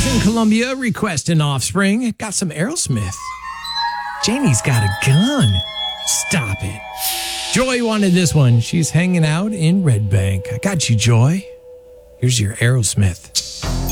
in Columbia requesting Offspring. Got some Aerosmith. Janie's got a gun. Stop it. Joy wanted this one. She's hanging out in Red Bank. I got you, Joy. Here's your Aerosmith.